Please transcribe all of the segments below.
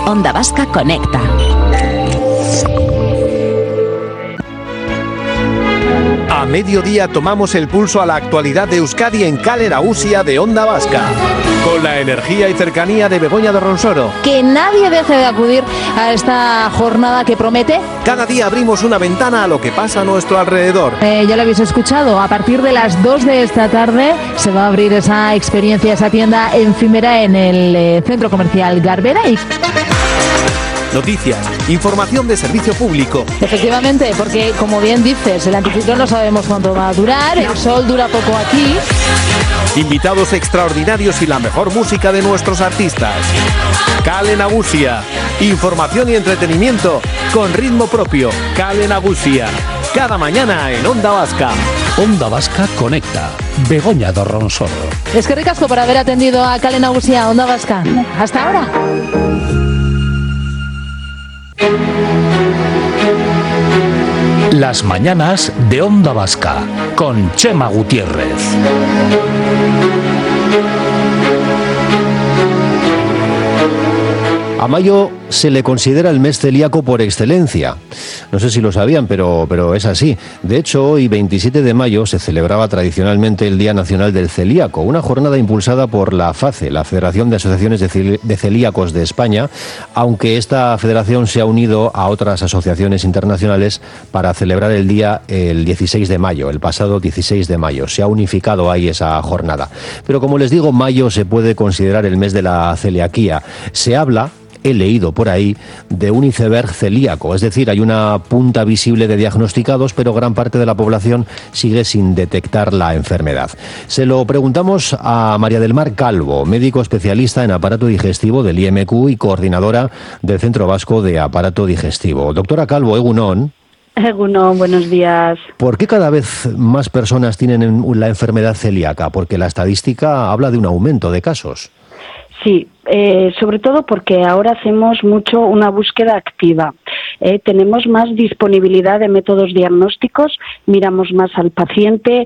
Onda Vasca Conecta. A mediodía tomamos el pulso a la actualidad de Euskadi en Kale Nagusia de Onda Vasca. Con la energía y cercanía de Begoña Dorronsoro. Que nadie deje de acudir a esta jornada que promete. Cada día abrimos una ventana a lo que pasa a nuestro alrededor. Ya lo habéis escuchado, a partir de las 2 de esta tarde se va a abrir esa experiencia, esa tienda efímera en el centro comercial Garberey. Noticias, información de servicio público. Efectivamente, porque como bien dices, el anticiclón no sabemos cuánto va a durar, el sol dura poco aquí. Invitados extraordinarios y la mejor música de nuestros artistas. Kale Nagusia, información y entretenimiento con ritmo propio. Kale Nagusia, cada mañana en Onda Vasca. Onda Vasca Conecta. Begoña Dorronsoro. Es que ricasco por haber atendido a Kale Nagusia, Onda Vasca. Hasta ahora. Las mañanas de Onda Vasca con Chema Gutiérrez. A mayo se le considera el mes celíaco por excelencia. No sé si lo sabían, pero es así. De hecho, hoy, 27 de mayo, se celebraba tradicionalmente el Día Nacional del Celíaco, una jornada impulsada por la FACE, la Federación de Asociaciones de Celíacos de España, aunque esta federación se ha unido a otras asociaciones internacionales para celebrar el día el 16 de mayo, el pasado 16 de mayo. Se ha unificado ahí esa jornada. Pero como les digo, mayo se puede considerar el mes de la celiaquía. Se habla, he leído por ahí, de un iceberg celíaco, es decir, hay una punta visible de diagnosticados, pero gran parte de la población sigue sin detectar la enfermedad. Se lo preguntamos a María del Mar Calvo, médico especialista en aparato digestivo del IMQ y coordinadora del Centro Vasco de Aparato Digestivo. Doctora Calvo, egunon. Egunon, buenos días. ¿Por qué cada vez más personas tienen la enfermedad celíaca? Porque la estadística habla de un aumento de casos. Sí, sobre todo porque ahora hacemos mucho una búsqueda activa. Tenemos más disponibilidad de métodos diagnósticos, miramos más al paciente,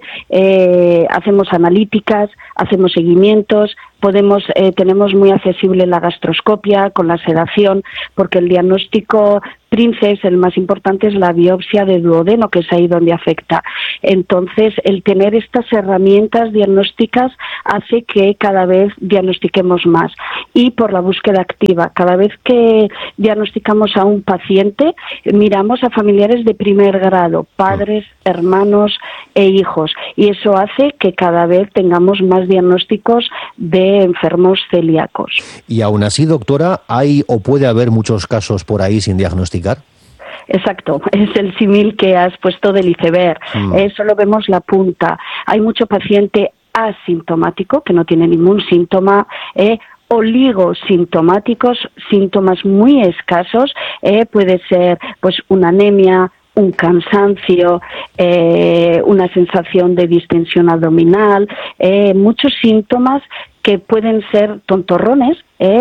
hacemos analíticas, hacemos seguimientos, tenemos muy accesible la gastroscopia con la sedación, porque el diagnóstico Princes, el más importante, es la biopsia de duodeno, que es ahí donde afecta. Entonces, el tener estas herramientas diagnósticas hace que cada vez diagnostiquemos más. Y por la búsqueda activa, cada vez que diagnosticamos a un paciente, miramos a familiares de primer grado, padres, hermanos e hijos. Y eso hace que cada vez tengamos más diagnósticos de enfermos celíacos. Y aún así, doctora, ¿hay o puede haber muchos casos por ahí sin diagnosticar? Exacto, es el símil que has puesto del iceberg. Solo vemos la punta. Hay mucho paciente asintomático que no tiene ningún síntoma, oligosintomáticos, síntomas muy escasos, puede ser pues una anemia, un cansancio, una sensación de distensión abdominal, muchos síntomas que pueden ser tontorrones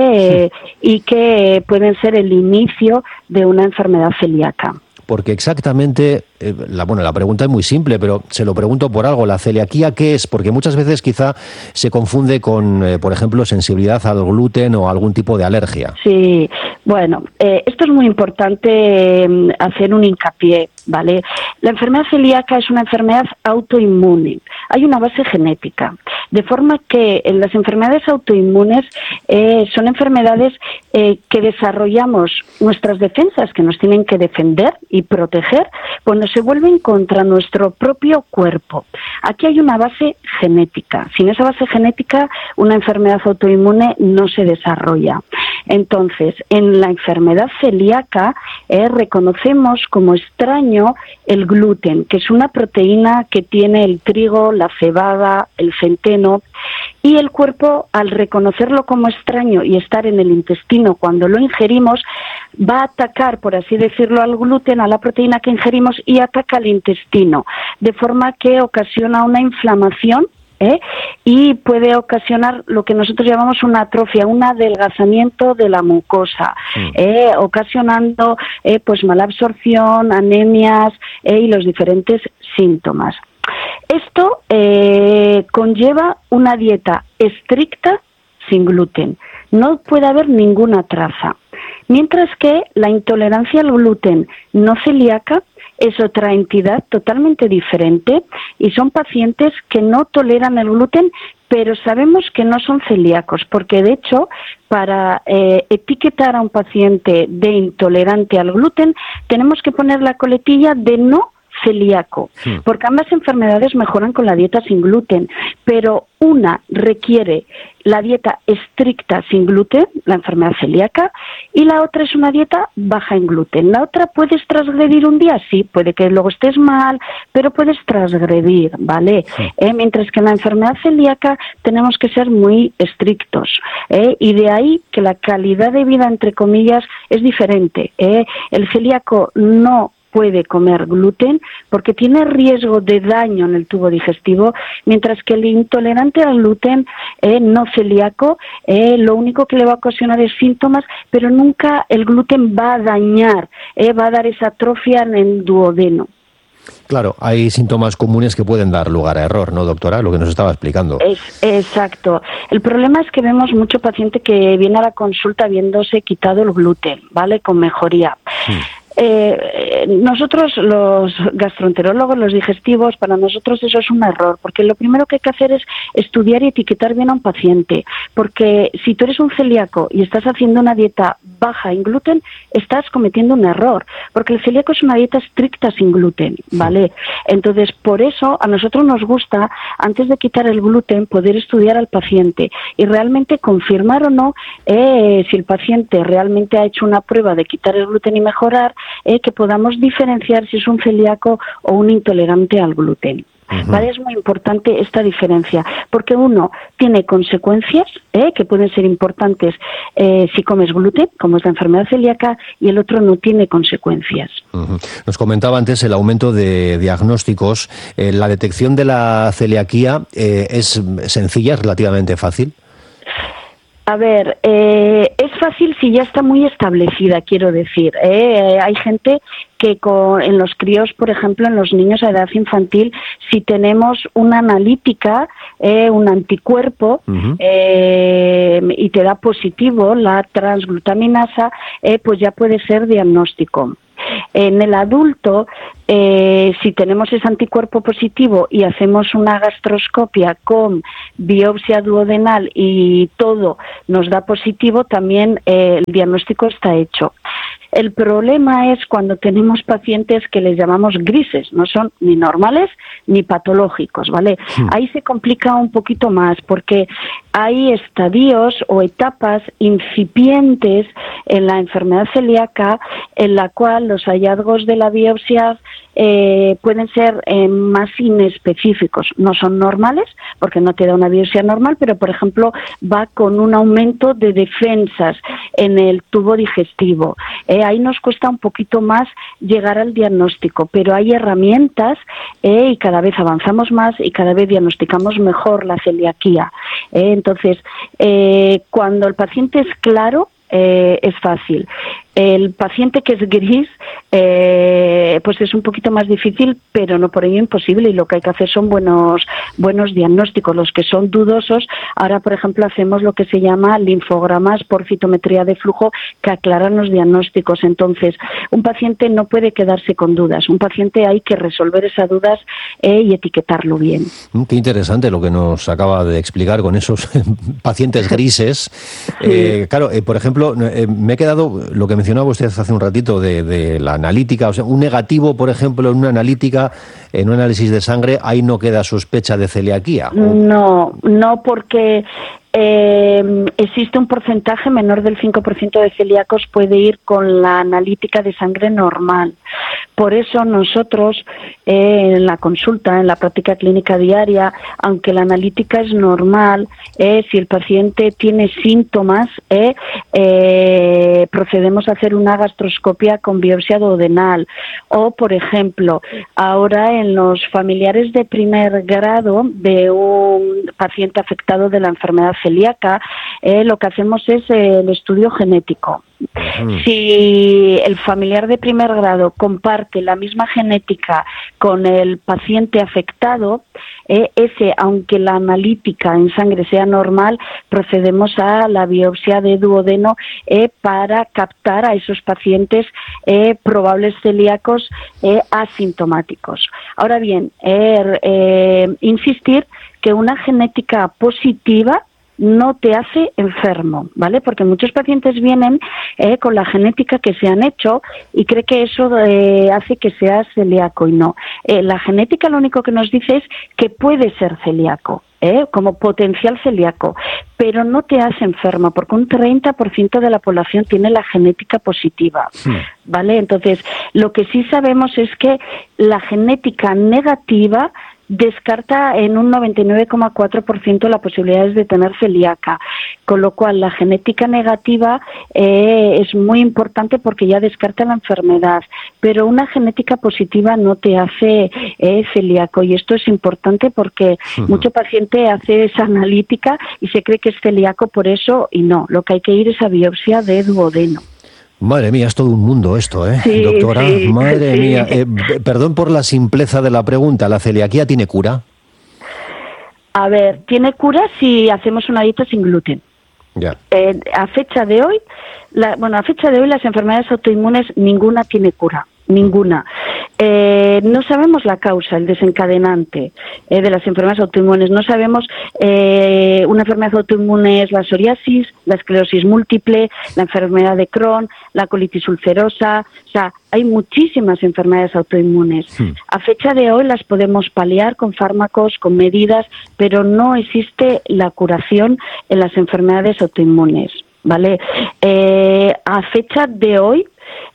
y que pueden ser el inicio de una enfermedad celíaca. Porque exactamente, la pregunta es muy simple, pero se lo pregunto por algo. ¿La celiaquía qué es? Porque muchas veces quizá se confunde con, por ejemplo, sensibilidad al gluten o algún tipo de alergia. Sí, bueno, esto es muy importante hacer un hincapié, ¿vale? La enfermedad celíaca es una enfermedad autoinmune. Hay una base genética. De forma que en las enfermedades autoinmunes son enfermedades que desarrollamos nuestras defensas, que nos tienen que defender y proteger, cuando se vuelven contra nuestro propio cuerpo. Aquí hay una base genética. Sin esa base genética, una enfermedad autoinmune no se desarrolla. Entonces, en la enfermedad celíaca reconocemos como extraño el gluten, que es una proteína que tiene el trigo, la cebada, el centeno, y el cuerpo, al reconocerlo como extraño y estar en el intestino cuando lo ingerimos, va a atacar, por así decirlo, al gluten, a la proteína que ingerimos, y ataca al intestino, de forma que ocasiona una inflamación y puede ocasionar lo que nosotros llamamos una atrofia, un adelgazamiento de la mucosa, ocasionando pues mala absorción, anemias y los diferentes síntomas. Esto conlleva una dieta estricta sin gluten. No puede haber ninguna traza. Mientras que la intolerancia al gluten no celíaca es otra entidad totalmente diferente y son pacientes que no toleran el gluten, pero sabemos que no son celíacos, porque de hecho para etiquetar a un paciente de intolerante al gluten tenemos que poner la coletilla de no celíaco, porque ambas enfermedades mejoran con la dieta sin gluten, pero una requiere la dieta estricta sin gluten, la enfermedad celíaca, y la otra es una dieta baja en gluten. La otra puedes transgredir un día, sí, puede que luego estés mal, pero puedes transgredir, ¿vale? Mientras que en la enfermedad celíaca tenemos que ser muy estrictos, y de ahí que la calidad de vida, entre comillas, es diferente. El celíaco no puede comer gluten porque tiene riesgo de daño en el tubo digestivo, mientras que el intolerante al gluten no celíaco lo único que le va a ocasionar es síntomas, pero nunca el gluten va a dañar, va a dar esa atrofia en el duodeno. Claro, hay síntomas comunes que pueden dar lugar a error, ¿no, doctora? Lo que nos estaba explicando. Exacto. El problema es que vemos mucho paciente que viene a la consulta habiéndose quitado el gluten, ¿vale? Con mejoría. Nosotros los gastroenterólogos, los digestivos, para nosotros eso es un error, porque lo primero que hay que hacer es estudiar y etiquetar bien a un paciente, porque si tú eres un celíaco y estás haciendo una dieta baja en gluten, estás cometiendo un error, porque el celíaco es una dieta estricta sin gluten, ¿vale? Entonces, por eso a nosotros nos gusta, antes de quitar el gluten, poder estudiar al paciente y realmente confirmar o no si el paciente realmente ha hecho una prueba de quitar el gluten y mejorar, que podamos diferenciar si es un celíaco o un intolerante al gluten. ¿Vale? Es muy importante esta diferencia, porque uno tiene consecuencias que pueden ser importantes si comes gluten, como es la enfermedad celíaca, y el otro no tiene consecuencias. Nos comentaba antes el aumento de diagnósticos. ¿La detección de la celiaquía es sencilla, es relativamente fácil? A ver, es fácil si ya está muy establecida, quiero decir. Hay gente que en los críos, por ejemplo, en los niños a edad infantil, si tenemos una analítica, un anticuerpo, y te da positivo la transglutaminasa, pues ya puede ser diagnóstico. En el adulto, si tenemos ese anticuerpo positivo y hacemos una gastroscopia con biopsia duodenal y todo nos da positivo, también el diagnóstico está hecho. El problema es cuando tenemos pacientes que les llamamos grises, no son ni normales ni patológicos, ¿vale? Ahí se complica un poquito más porque hay estadios o etapas incipientes en la enfermedad celíaca en la cual los hallazgos de la biopsia pueden ser más inespecíficos. No son normales porque no te da una biopsia normal, pero por ejemplo va con un aumento de defensas en el tubo digestivo. Ahí nos cuesta un poquito más llegar al diagnóstico, pero hay herramientas y cada vez avanzamos más y cada vez diagnosticamos mejor la celiaquía. Entonces, cuando el paciente es claro, es fácil. El paciente que es gris, pues es un poquito más difícil, pero no por ello imposible, y lo que hay que hacer son buenos diagnósticos. Los que son dudosos, ahora por ejemplo hacemos lo que se llama linfogramas por citometría de flujo que aclaran los diagnósticos. Entonces, un paciente no puede quedarse con dudas, un paciente hay que resolver esas dudas y etiquetarlo bien. Qué interesante lo que nos acaba de explicar con esos pacientes grises. Claro, por ejemplo, me he quedado lo que mencionaba usted hace un ratito de la analítica, o sea, un negativo, por ejemplo, en una analítica, en un análisis de sangre, ahí no queda sospecha de celiaquía. No, porque existe un porcentaje menor del 5% de celíacos puede ir con la analítica de sangre normal. Por eso nosotros en la consulta, en la práctica clínica diaria, aunque la analítica es normal, si el paciente tiene síntomas, procedemos a hacer una gastroscopia con biopsia duodenal. O, por ejemplo, ahora en los familiares de primer grado de un paciente afectado de la enfermedad celíaca, lo que hacemos es el estudio genético, Si el familiar de primer grado comparte la misma genética con el paciente afectado, aunque la analítica en sangre sea normal, procedemos a la biopsia de duodeno para captar a esos pacientes probables celíacos asintomáticos. Ahora bien, insistir que una genética positiva no te hace enfermo, ¿vale? Porque muchos pacientes vienen con la genética que se han hecho y cree que eso hace que seas celíaco y no. La genética lo único que nos dice es que puede ser celíaco, como potencial celíaco, pero no te hace enfermo porque un 30% de la población tiene la genética positiva, ¿vale? Entonces, lo que sí sabemos es que la genética negativa descarta en un 99,4% las posibilidades de tener celíaca, con lo cual la genética negativa es muy importante porque ya descarta la enfermedad, pero una genética positiva no te hace celíaco, y esto es importante porque mucho paciente hace esa analítica y se cree que es celíaco por eso, y no, lo que hay que ir es a biopsia de duodeno. Madre mía, es todo un mundo esto, sí, doctora. Sí, madre sí. mía. Perdón por la simpleza de la pregunta. ¿La celiaquía tiene cura? A ver, tiene cura si hacemos una dieta sin gluten. Ya. A fecha de hoy las enfermedades autoinmunes ninguna tiene cura. Ninguna. No sabemos la causa, el desencadenante de las enfermedades autoinmunes. No sabemos, una enfermedad autoinmune es la psoriasis, la esclerosis múltiple, la enfermedad de Crohn, la colitis ulcerosa. O sea, hay muchísimas enfermedades autoinmunes. A fecha de hoy las podemos paliar con fármacos, con medidas, pero no existe la curación en las enfermedades autoinmunes, ¿vale? A fecha de hoy,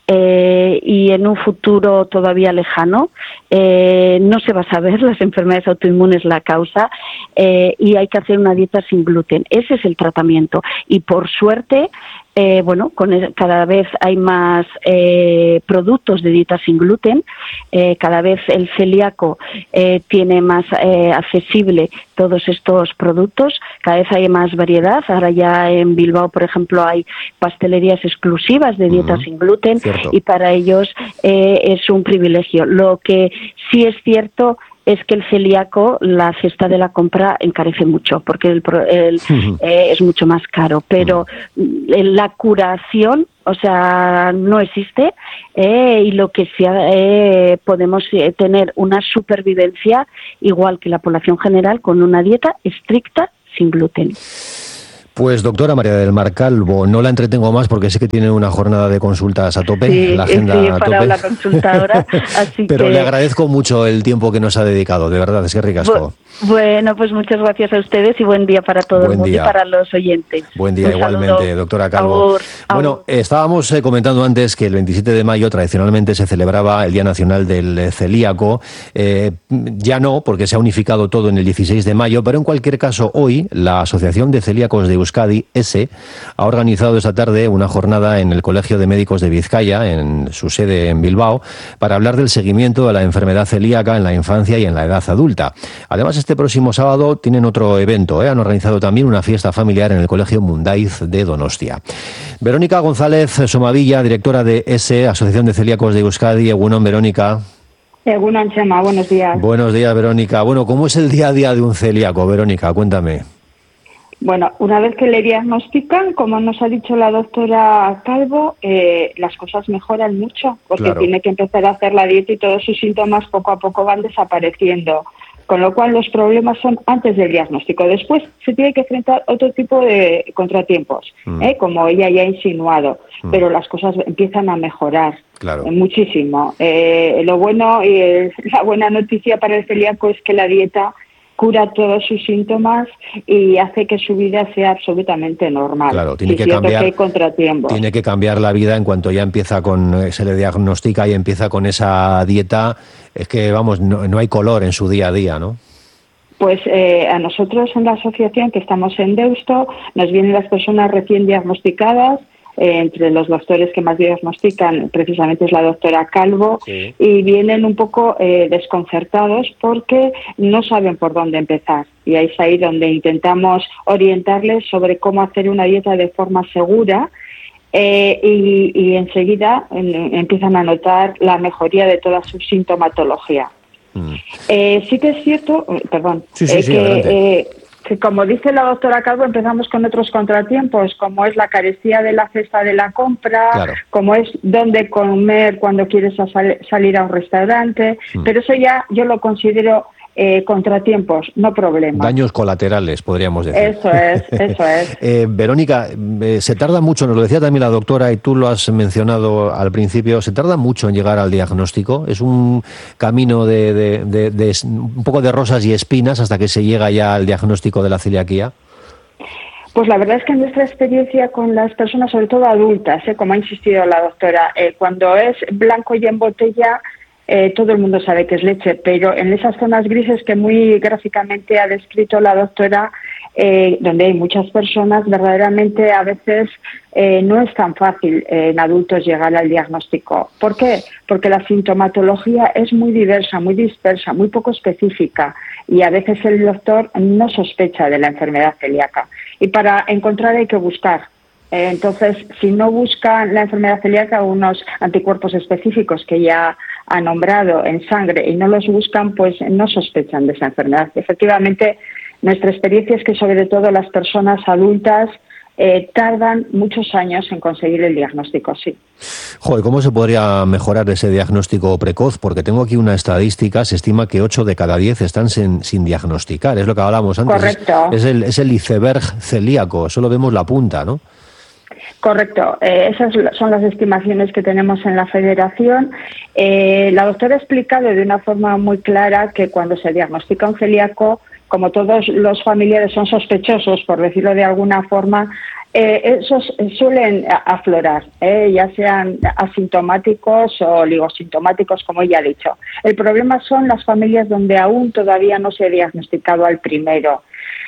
y en un futuro todavía lejano, no se va a saber las enfermedades autoinmunes la causa, y hay que hacer una dieta sin gluten. Ese es el tratamiento, y por suerte cada vez hay más productos de dieta sin gluten, cada vez el celíaco tiene más accesible todos estos productos, cada vez hay más variedad. Ahora ya en Bilbao, por ejemplo, hay pastelerías exclusivas de dieta sin gluten. Cierto. Y para ellos es un privilegio. Lo que sí es cierto es que el celíaco, la cesta de la compra encarece mucho, porque es mucho más caro, pero la curación, o sea, no existe, y lo que sí podemos tener una supervivencia igual que la población general con una dieta estricta sin gluten. Pues doctora María del Mar Calvo, no la entretengo más porque sé que tiene una jornada de consultas a tope, sí, la agenda sí, a para tope. la consulta ahora, así pero que le agradezco mucho el tiempo que nos ha dedicado, de verdad, es que ricasco. Bueno, pues muchas gracias a ustedes y buen día para todo el mundo y para los oyentes. Buen día, igualmente, saludo. doctora Calvo. Bueno, estábamos comentando antes que el 27 de mayo tradicionalmente se celebraba el Día Nacional del Celíaco. Ya no, porque se ha unificado todo en el 16 de mayo, pero en cualquier caso hoy la Asociación de Celíacos de Euskadi, ESE, ha organizado esta tarde una jornada en el Colegio de Médicos de Vizcaya, en su sede en Bilbao, para hablar del seguimiento de la enfermedad celíaca en la infancia y en la edad adulta. Además, este próximo sábado tienen otro evento, han organizado también una fiesta familiar en el Colegio Mundaiz de Donostia. Verónica González Somavilla, directora de ESE, Asociación de Celíacos de Euskadi. Egunon, Verónica. Egunon, Chema, buenos días. Buenos días, Verónica. Bueno, ¿cómo es el día a día de un celíaco, Verónica? Cuéntame. Bueno, una vez que le diagnostican, como nos ha dicho la doctora Calvo, las cosas mejoran mucho, porque Claro. tiene que empezar a hacer la dieta y todos sus síntomas poco a poco van desapareciendo. Con lo cual los problemas son antes del diagnóstico. Después se tiene que enfrentar otro tipo de contratiempos, como ella ya ha insinuado, pero las cosas empiezan a mejorar muchísimo. Lo bueno y la buena noticia para el celíaco es que la dieta cura todos sus síntomas y hace que su vida sea absolutamente normal. Claro, tiene que cambiar. Que hay contratiempos. Tiene que cambiar la vida en cuanto ya empieza se le diagnostica y empieza con esa dieta. Es que, vamos, no hay color en su día a día, ¿no? Pues a nosotros en la asociación, que estamos en Deusto, nos vienen las personas recién diagnosticadas. Entre los doctores que más diagnostican precisamente es la doctora Calvo, sí. Y vienen un poco desconcertados porque no saben por dónde empezar. Y es ahí donde intentamos orientarles sobre cómo hacer una dieta de forma segura y enseguida empiezan a notar la mejoría de toda su sintomatología. Sí que es cierto, que como dice la doctora Calvo, empezamos con otros contratiempos, como es la carestía de la cesta de la compra, claro, como es dónde comer cuando quieres salir a un restaurante, pero eso ya yo lo considero contratiempos, no problemas. Daños colaterales, podríamos decir. Eso es. Verónica, se tarda mucho, nos lo decía también la doctora y tú lo has mencionado al principio, se tarda mucho en llegar al diagnóstico. Es un camino de un poco de rosas y espinas hasta que se llega ya al diagnóstico de la celiaquía. Pues la verdad es que en nuestra experiencia con las personas, sobre todo adultas, como ha insistido la doctora, cuando es blanco y en botella, todo el mundo sabe que es leche, pero en esas zonas grises que muy gráficamente ha descrito la doctora, donde hay muchas personas, verdaderamente a veces no es tan fácil en adultos llegar al diagnóstico. ¿Por qué? Porque la sintomatología es muy diversa, muy dispersa, muy poco específica y a veces el doctor no sospecha de la enfermedad celíaca. Y para encontrar hay que buscar. Entonces, si no buscan la enfermedad celíaca, unos anticuerpos específicos que ya ha nombrado en sangre y no los buscan, pues no sospechan de esa enfermedad. Efectivamente, nuestra experiencia es que sobre todo las personas adultas tardan muchos años en conseguir el diagnóstico, sí. Joder, ¿cómo se podría mejorar ese diagnóstico precoz? Porque tengo aquí una estadística, se estima que 8 de cada 10 están sin diagnosticar, es lo que hablábamos antes. Correcto. Es el iceberg celíaco, solo vemos la punta, ¿no? Correcto, esas son las estimaciones que tenemos en la Federación. La doctora ha explicado de una forma muy clara que cuando se diagnostica un celíaco, como todos los familiares son sospechosos, por decirlo de alguna forma, esos suelen aflorar, ya sean asintomáticos o oligosintomáticos, como ella ha dicho. El problema son las familias donde aún todavía no se ha diagnosticado al primero.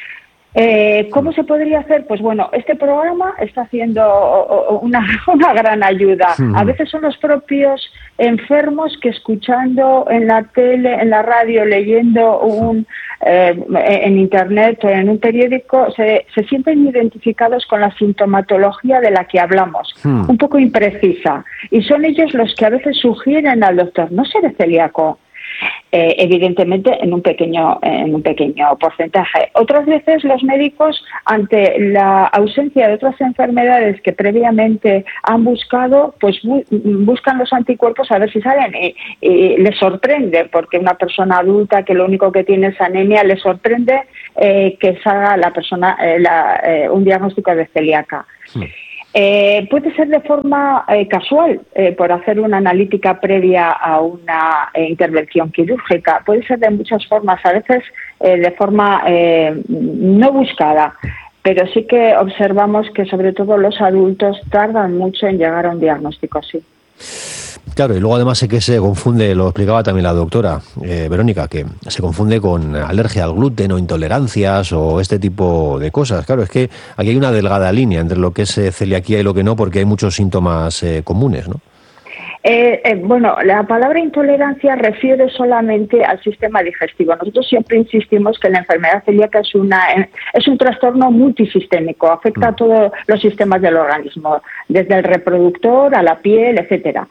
¿Cómo se podría hacer? Pues bueno, este programa está haciendo una gran ayuda. A veces son los propios enfermos que escuchando en la tele, en la radio, leyendo en internet o en un periódico, se sienten identificados con la sintomatología de la que hablamos, un poco imprecisa. Y son ellos los que a veces sugieren al doctor, ¿no seré celíaco? Evidentemente en un pequeño porcentaje. Otras veces los médicos, ante la ausencia de otras enfermedades que previamente han buscado, pues buscan los anticuerpos a ver si salen y les sorprende, porque una persona adulta que lo único que tiene es anemia, les sorprende que salga la persona un diagnóstico de celíaca. Puede ser de forma casual, por hacer una analítica previa a una intervención quirúrgica. Puede ser de muchas formas, a veces de forma no buscada, pero sí que observamos que sobre todo los adultos tardan mucho en llegar a un diagnóstico, sí. Claro, y luego además sé que se confunde, lo explicaba también la doctora Verónica, que se confunde con alergia al gluten o intolerancias o este tipo de cosas. Claro, es que aquí hay una delgada línea entre lo que es celiaquía y lo que no, porque hay muchos síntomas comunes, ¿no? Bueno, la palabra intolerancia refiere solamente al sistema digestivo. Nosotros siempre insistimos que la enfermedad celíaca es un trastorno multisistémico, afecta a todos los sistemas del organismo, desde el reproductor a la piel, etcétera.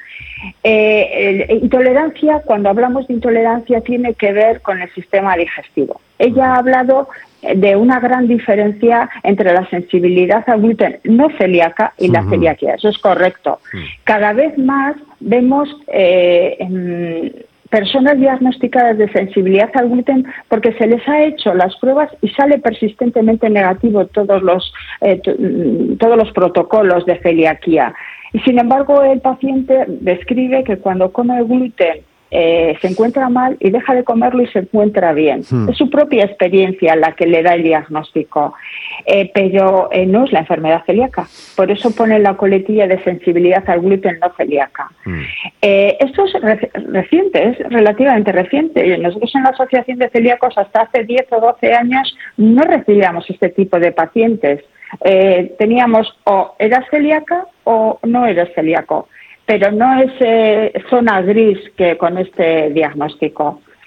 Intolerancia, cuando hablamos de intolerancia, tiene que ver con el sistema digestivo. Ella ha hablado de una gran diferencia entre la sensibilidad al gluten no celíaca y la celiaquía. Eso es correcto. Cada vez más vemos personas diagnosticadas de sensibilidad al gluten porque se les ha hecho las pruebas y sale persistentemente negativo todos los protocolos de celiaquía. Y sin embargo, el paciente describe que cuando come gluten se encuentra mal y deja de comerlo y se encuentra bien. Es su propia experiencia la que le da el diagnóstico, pero no es la enfermedad celíaca. Por eso pone la coletilla de sensibilidad al gluten no celíaca. Esto es reciente, es relativamente reciente. Nosotros en la Asociación de Celíacos hasta hace 10 o 12 años no recibíamos este tipo de pacientes. Teníamos o eras celíaca o no eras celíaco, pero no es zona gris que con este diagnóstico.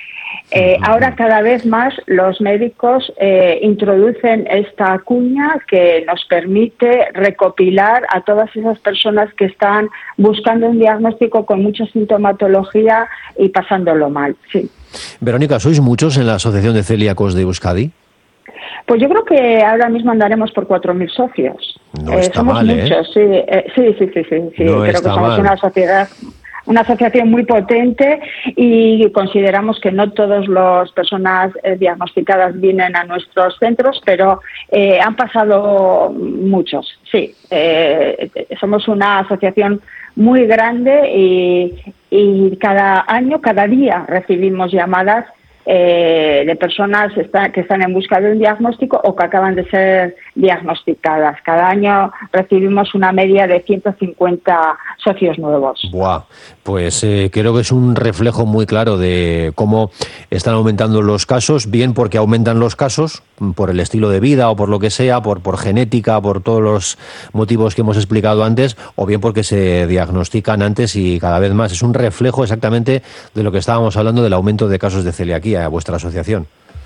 Ahora cada vez más los médicos introducen esta cuña que nos permite recopilar a todas esas personas que están buscando un diagnóstico con mucha sintomatología y pasándolo mal. Sí. Verónica, ¿sois muchos en la Asociación de Celíacos de Euskadi? Pues yo creo que ahora mismo andaremos por 4.000 socios. No está somos mal, muchos, sí. Sí. No creo que somos mal. una asociación muy potente y consideramos que no todas las personas diagnosticadas vienen a nuestros centros, pero han pasado muchos, sí. Somos una asociación muy grande y cada día recibimos llamadas de personas que están en busca de un diagnóstico o que acaban de ser diagnosticadas. Cada año recibimos una media de 150 socios nuevos. Buah, pues creo que es un reflejo muy claro de cómo están aumentando los casos, bien porque aumentan los casos por el estilo de vida o por lo que sea, por genética, por todos los motivos que hemos explicado antes, o bien porque se diagnostican antes y cada vez más. Es un reflejo exactamente de lo que estábamos hablando del aumento de casos de celiaquía a vuestra asociación.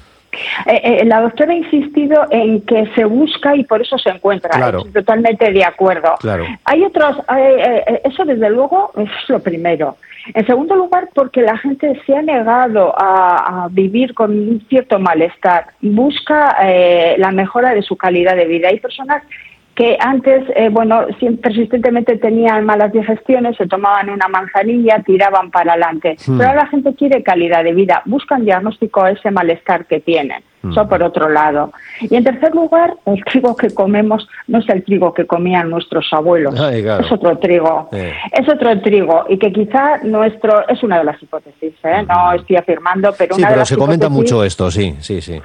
La doctora ha insistido en que se busca y por eso se encuentra. Claro. Estoy totalmente de acuerdo. Claro. Hay otros, eso desde luego es lo primero. En segundo lugar, porque la gente se ha negado a vivir con un cierto malestar. Busca la mejora de su calidad de vida. Hay personas que antes, persistentemente tenían malas digestiones, se tomaban una manzanilla, tiraban para adelante. Pero ahora la gente quiere calidad de vida, buscan diagnóstico a ese malestar que tienen. Eso por otro lado. Y en tercer lugar, el trigo que comemos no es el trigo que comían nuestros abuelos. Ay, claro. Es otro trigo. Es otro trigo. Y que quizá es una de las hipótesis, no estoy afirmando, pero una de las se comenta hipótesis, mucho esto, sí.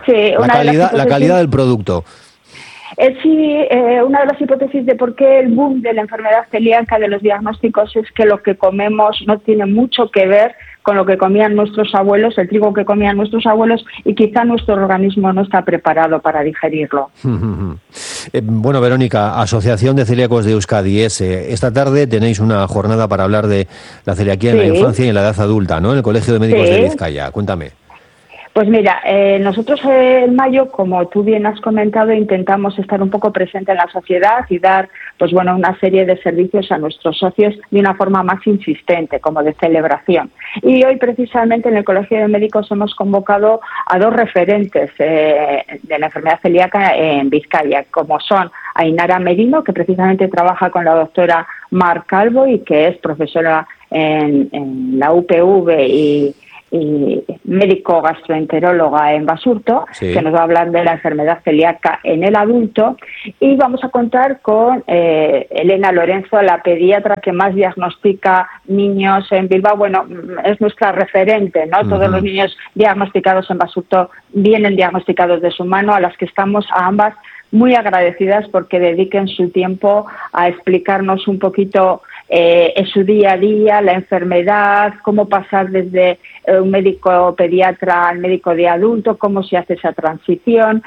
La la calidad del producto. Una de las hipótesis de por qué el boom de la enfermedad celíaca, de los diagnósticos, es que lo que comemos no tiene mucho que ver con lo que comían nuestros abuelos, el trigo que comían nuestros abuelos, y quizá nuestro organismo no está preparado para digerirlo. Bueno, Verónica, Asociación de Celíacos de Euskadi, esta tarde tenéis una jornada para hablar de la celiaquía en la infancia y en la edad adulta, ¿no? En el Colegio de Médicos de Vizcaya. Cuéntame. Pues mira, nosotros en mayo, como tú bien has comentado, intentamos estar un poco presente en la sociedad y dar una serie de servicios a nuestros socios de una forma más insistente, como de celebración. Y hoy precisamente en el Colegio de Médicos hemos convocado a dos referentes de la enfermedad celíaca en Vizcaya, como son Ainara Merino, que precisamente trabaja con la doctora Mar Calvo y que es profesora en la UPV y médico gastroenteróloga en Basurto, que nos va a hablar de la enfermedad celíaca en el adulto, y vamos a contar con Elena Lorenzo, la pediatra que más diagnostica niños en Bilbao. Bueno, es nuestra referente, ¿no? Todos los niños diagnosticados en Basurto vienen diagnosticados de su mano, a las que estamos a ambas muy agradecidas porque dediquen su tiempo a explicarnos un poquito en su día a día la enfermedad, cómo pasar desde un médico pediatra al médico de adulto, cómo se hace esa transición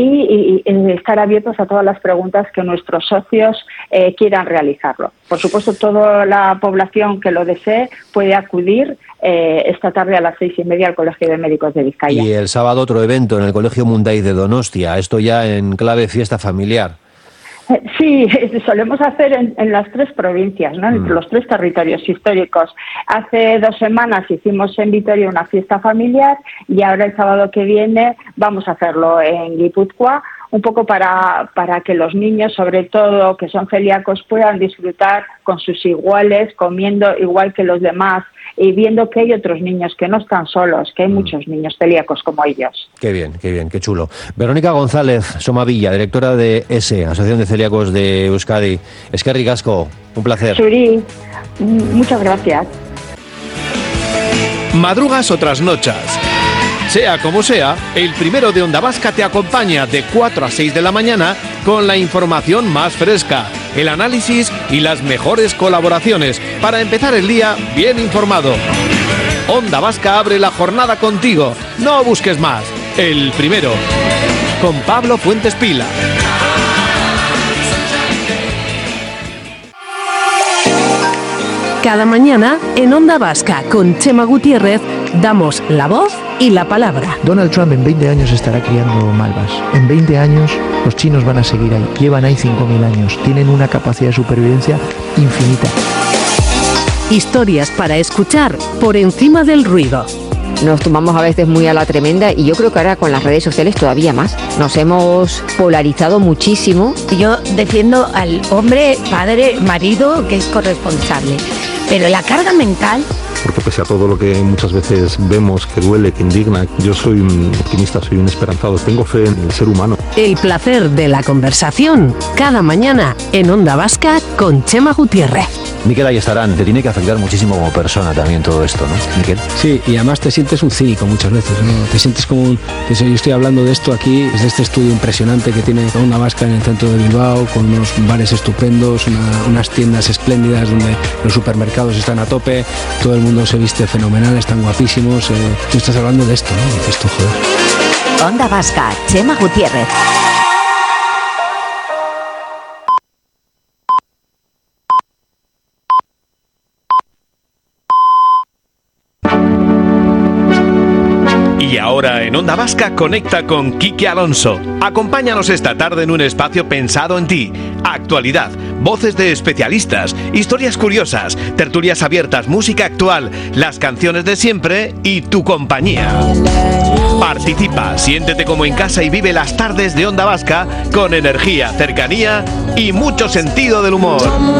y estar abiertos a todas las preguntas que nuestros socios quieran realizarlo. Por supuesto, toda la población que lo desee puede acudir esta tarde a las 6:30 al Colegio de Médicos de Vizcaya. Y el sábado otro evento en el Colegio Munday de Donostia, esto ya en clave fiesta familiar. Sí, solemos hacer en las tres provincias, ¿no? En los tres territorios históricos. Hace 2 semanas hicimos en Vitoria una fiesta familiar y ahora el sábado que viene vamos a hacerlo en Guipúzcoa, un poco para que los niños, sobre todo que son celíacos, puedan disfrutar con sus iguales, comiendo igual que los demás y viendo que hay otros niños que no están solos, que hay muchos niños celíacos como ellos. Qué bien, qué chulo. Verónica González Somavilla, directora de Asociación de Celíacos de Euskadi. Eskerrik asko, un placer. Suri, muchas gracias. Madrugas o trasnochas. Sea como sea, el primero de Onda Vasca te acompaña de 4 a 6 de la mañana con la información más fresca, el análisis y las mejores colaboraciones para empezar el día bien informado. Onda Vasca abre la jornada contigo. No busques más. El primero. Con Pablo Fuentes Pila. Cada mañana en Onda Vasca con Chema Gutiérrez damos la voz y la palabra. Donald Trump en 20 años estará criando malvas. En 20 años los chinos van a seguir ahí. Llevan ahí 5.000 años. Tienen una capacidad de supervivencia infinita. Historias para escuchar por encima del ruido. Nos tomamos a veces muy a la tremenda y yo creo que ahora con las redes sociales todavía más. Nos hemos polarizado muchísimo. Yo defiendo al hombre, padre, marido, que es corresponsable. Pero la carga mental... Porque pese a todo lo que muchas veces vemos, que duele, que indigna, yo soy un optimista, soy un esperanzado, tengo fe en el ser humano. El placer de la conversación, cada mañana en Onda Vasca con Chema Gutiérrez. Miquel, ahí estarán. Te tiene que afectar muchísimo como persona también todo esto, ¿no, Miquel? Sí, y además te sientes un cínico muchas veces, ¿no? Te sientes como un... Yo estoy hablando de esto aquí, es de este estudio impresionante que tiene Onda Vasca en el centro de Bilbao, con unos bares estupendos, unas tiendas espléndidas donde los supermercados están a tope, todo el mundo se viste fenomenal, están guapísimos. Tú estás hablando de esto, ¿no? Dices tú, joder. Onda Vasca, Chema Gutiérrez. Y ahora en Onda Vasca conecta con Quique Alonso. Acompáñanos esta tarde en un espacio pensado en ti. Actualidad, voces de especialistas, historias curiosas, tertulias abiertas, música actual, las canciones de siempre y tu compañía. Participa, siéntete como en casa y vive las tardes de Onda Vasca con energía, cercanía y mucho sentido del humor.